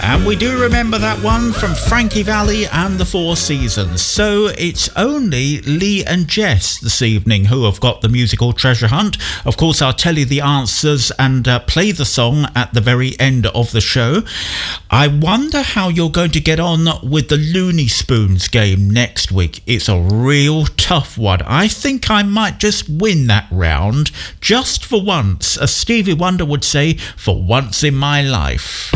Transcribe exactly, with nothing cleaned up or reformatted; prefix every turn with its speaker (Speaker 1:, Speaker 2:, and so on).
Speaker 1: And we do remember that one from Frankie Valli and the Four Seasons. So it's only Lee and Jess this evening who have got the musical treasure hunt. Of course, I'll tell you the answers and uh, play the song at the very end of the show. I wonder how you're going to get on with the Looney Spoons game next week. It's a real tough one. I think I might just win that round just for once, as Stevie Wonder would say, for once in my life.